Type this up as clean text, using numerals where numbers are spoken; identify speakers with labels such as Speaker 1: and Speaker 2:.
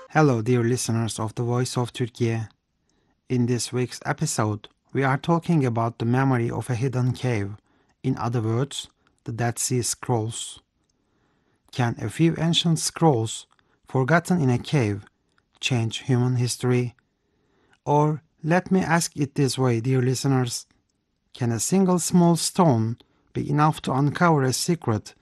Speaker 1: Hello, dear listeners of the Voice of Turkey. In this week's episode, we are talking about the memory of a hidden cave. In other words, the Dead Sea Scrolls. Can a few ancient scrolls, forgotten in a cave, change human history? Or let me ask it this way, dear listeners: can a single small stone be enough to uncover a secret